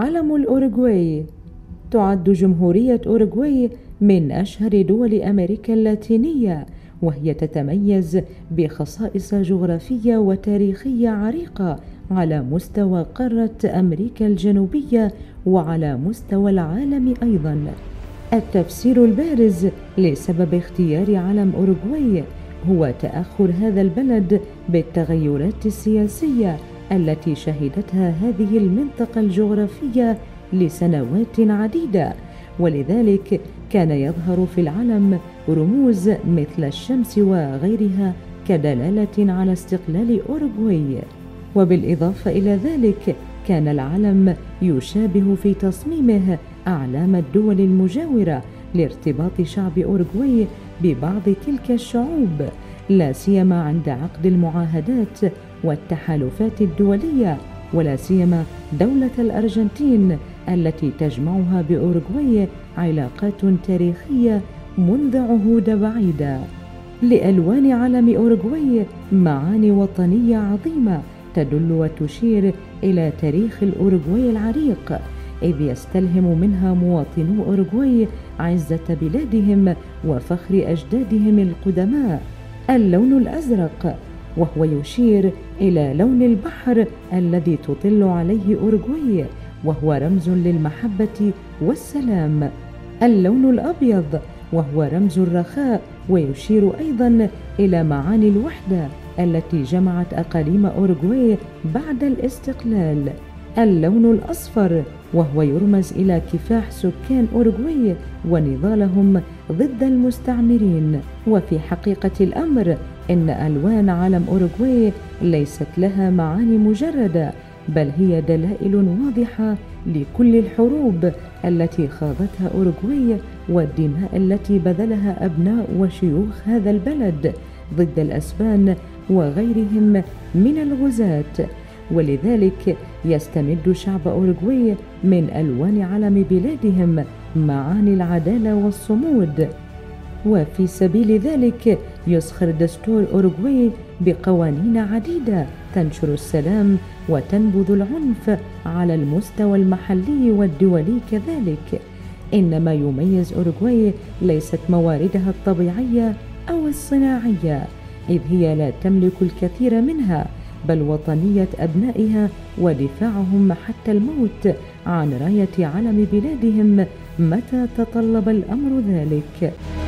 علم الأوروغواي. تعد جمهورية أوروغواي من أشهر دول أمريكا اللاتينية، وهي تتميز بخصائص جغرافية وتاريخية عريقة على مستوى قارة أمريكا الجنوبية وعلى مستوى العالم أيضا. التفسير البارز لسبب اختيار علم أوروغواي هو تأخر هذا البلد بالتغيرات السياسية التي شهدتها هذه المنطقة الجغرافية لسنوات عديدة، ولذلك كان يظهر في العلم رموز مثل الشمس وغيرها كدلالة على استقلال أوروغواي. وبالإضافة إلى ذلك كان العلم يشابه في تصميمه أعلام الدول المجاورة لارتباط شعب أوروغواي ببعض تلك الشعوب، لا سيما عند عقد المعاهدات والتحالفات الدولية، ولا سيما دولة الأرجنتين التي تجمعها بأوروغواي علاقات تاريخية منذ عهود بعيدة. لألوان علم أوروغواي معاني وطنية عظيمة تدل وتشير إلى تاريخ الأوروغواي العريق، إذ يستلهم منها مواطنو أوروغواي عزة بلادهم وفخر أجدادهم القدماء. اللون الأزرق، وهو يشير إلى لون البحر الذي تطل عليه أوروغواي، وهو رمز للمحبة والسلام. اللون الأبيض، وهو رمز الرخاء ويشير أيضا إلى معاني الوحدة التي جمعت أقاليم أوروغواي بعد الاستقلال. اللون الأصفر، وهو يرمز إلى كفاح سكان أوروغواي ونضالهم ضد المستعمرين. وفي حقيقة الأمر إن ألوان علم أوروغواي ليست لها معاني مجردة، بل هي دلائل واضحة لكل الحروب التي خاضتها أوروغواي والدماء التي بذلها أبناء وشيوخ هذا البلد ضد الأسبان وغيرهم من الغزاة. ولذلك يستمد شعب أوروغواي من ألوان علم بلادهم معاني العدالة والصمود. وفي سبيل ذلك يسخر دستور أوروغواي بقوانين عديدة تنشر السلام وتنبذ العنف على المستوى المحلي والدولي كذلك. إن ما يميز أوروغواي ليست مواردها الطبيعية أو الصناعية، إذ هي لا تملك الكثير منها، بل وطنية أبنائها ودفاعهم حتى الموت عن راية علم بلادهم متى تطلب الأمر ذلك.